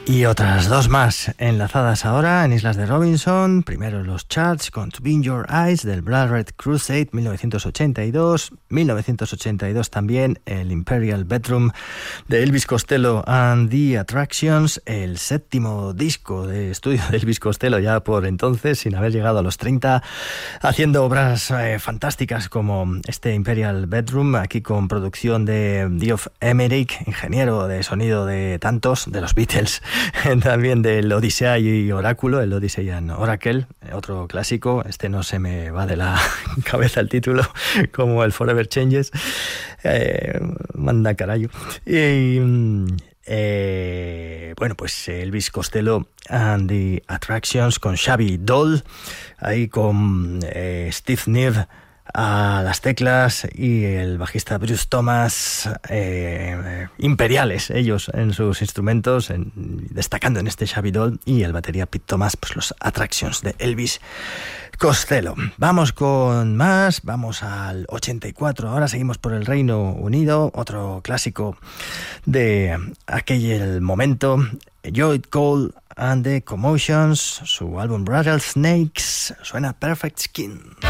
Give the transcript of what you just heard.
Y otras dos más enlazadas ahora en Islas de Robinson. Primero los charts con To Be In Your Eyes del Blood Red Crusade 1982. 1982 también el Imperial Bedroom de Elvis Costello and the Attractions, el séptimo disco de estudio de Elvis Costello ya por entonces, sin haber llegado a los 30, haciendo obras fantásticas como este Imperial Bedroom, aquí con producción de Geoff Emerick, ingeniero de sonido de tantos, de los Beatles, también del Odisea y Oráculo, el Odyssey and Oracle, otro clásico. Este no se me va de la cabeza el título, como el Forever Changes, manda carayo. Y bueno, pues Elvis Costello and the Attractions con Xavi Doll, ahí con Steve Nieve a las teclas y el bajista Bruce Thomas, imperiales ellos en sus instrumentos, destacando en este Xavi Doll, y el batería Pete Thomas, pues los Attractions de Elvis Costello. Vamos con más, vamos al 84, ahora seguimos por el Reino Unido, otro clásico de aquel momento, Lloyd Cole and the Commotions, su álbum Rattlesnakes, suena Perfect Skin.